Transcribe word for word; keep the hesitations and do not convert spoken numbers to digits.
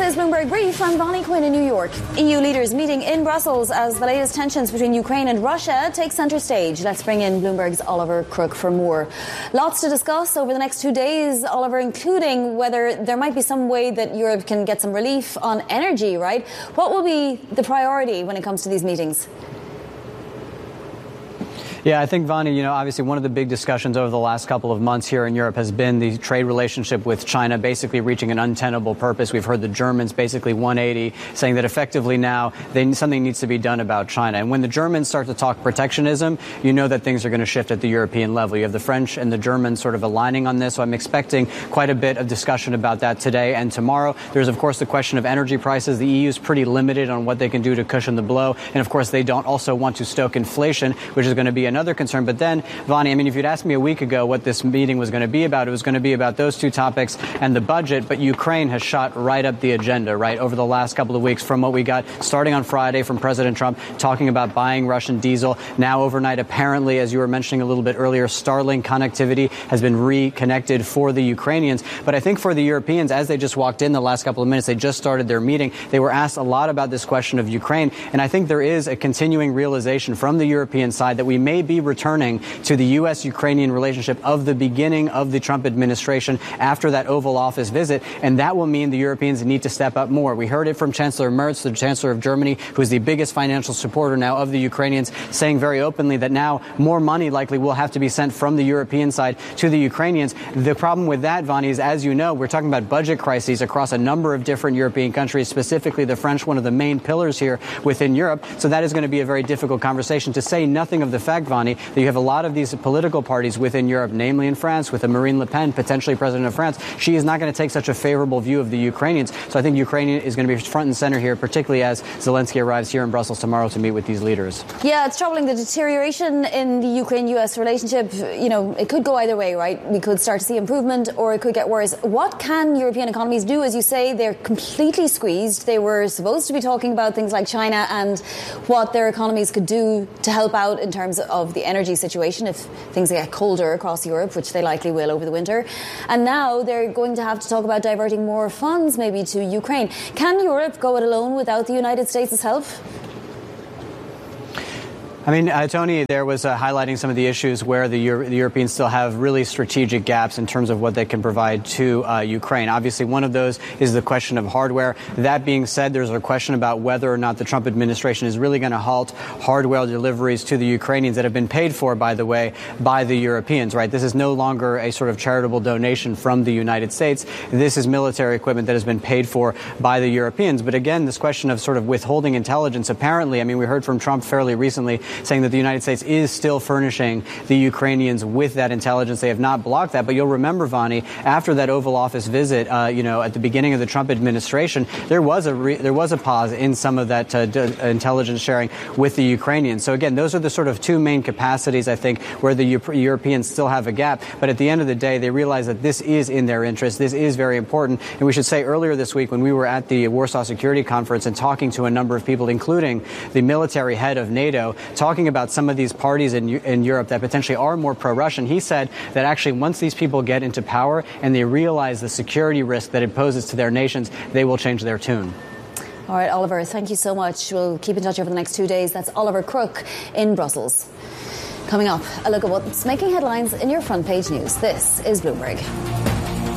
is Bloomberg Brief. I'm Bonnie Quinn in New York. E U leaders meeting in Brussels as the latest tensions between Ukraine and Russia take centre stage. Let's bring in Bloomberg's Oliver Crook for more. Lots to discuss over the next two days, Oliver, including whether there might be some way that Europe can get some relief on energy, right? What will be the priority when it comes to these meetings? Yeah, I think, Vonnie, you know, obviously one of the big discussions over the last couple of months here in Europe has been the trade relationship with China basically reaching an untenable purpose. We've heard the Germans basically one eighty, saying that effectively now they, something needs to be done about China. And when the Germans start to talk protectionism, you know that things are going to shift at the European level. You have the French and the Germans sort of aligning on this. So I'm expecting quite a bit of discussion about that today and tomorrow. There's, of course, the question of energy prices. The E U is pretty limited on what they can do to cushion the blow. And, of course, they don't also want to stoke inflation, which is going to be an another concern. But then, Vonnie, I mean, if you'd asked me a week ago what this meeting was going to be about, it was going to be about those two topics and the budget. But Ukraine has shot right up the agenda, right, over the last couple of weeks from what we got starting on Friday from President Trump talking about buying Russian diesel. Now overnight, apparently, as you were mentioning a little bit earlier, Starlink connectivity has been reconnected for the Ukrainians. But I think for the Europeans, as they just walked in the last couple of minutes, they just started their meeting. They were asked a lot about this question of Ukraine. And I think there is a continuing realization from the European side that we may be returning to the U S Ukrainian relationship of the beginning of the Trump administration after that Oval Office visit. And that will mean the Europeans need to step up more. We heard it from Chancellor Merz, the Chancellor of Germany, who is the biggest financial supporter now of the Ukrainians, saying very openly that now more money likely will have to be sent from the European side to the Ukrainians. The problem with that, Vonnie, is, as you know, we're talking about budget crises across a number of different European countries, specifically the French, one of the main pillars here within Europe. So that is going to be a very difficult conversation, to say nothing of the fact, Vonnie, that you have a lot of these political parties within Europe, namely in France, with a Marine Le Pen, potentially president of France. She is not going to take such a favorable view of the Ukrainians. So I think Ukraine is going to be front and center here, particularly as Zelensky arrives here in Brussels tomorrow to meet with these leaders. Yeah, it's troubling. The deterioration in the Ukraine-U S relationship, you know, it could go either way, right? We could start to see improvement or it could get worse. What can European economies do? As you say, they're completely squeezed. They were supposed to be talking about things like China and what their economies could do to help out in terms of the energy situation if things get colder across Europe, which they likely will over the winter. And now they're going to have to talk about diverting more funds maybe to Ukraine. Can Europe go it alone without the United States' help? I mean, uh, Tony, there was uh, highlighting some of the issues where the, Euro- the Europeans still have really strategic gaps in terms of what they can provide to uh, Ukraine. Obviously, one of those is the question of hardware. That being said, there's a question about whether or not the Trump administration is really going to halt hardware deliveries to the Ukrainians that have been paid for, by the way, by the Europeans, right? This is no longer a sort of charitable donation from the United States. This is military equipment that has been paid for by the Europeans. But again, this question of sort of withholding intelligence, apparently, I mean, we heard from Trump fairly recently saying that the United States is still furnishing the Ukrainians with that intelligence. They have not blocked that. But you'll remember, Vonnie, after that Oval Office visit, uh, you know, at the beginning of the Trump administration, there was a re- there was a pause in some of that uh, d- intelligence sharing with the Ukrainians. So again, those are the sort of two main capacities, I think, where the U- Europeans still have a gap. But at the end of the day, they realize that this is in their interest. This is very important. And we should say earlier this week, when we were at the Warsaw Security Conference and talking to a number of people, including the military head of NATO, talking about some of these parties in, in Europe that potentially are more pro-Russian, he said that actually once these people get into power and they realize the security risk that it poses to their nations, they will change their tune. All right, Oliver, thank you so much. We'll keep in touch over the next two days. That's Oliver Crook in Brussels. Coming up, a look at what's making headlines in your front page news. This is Bloomberg.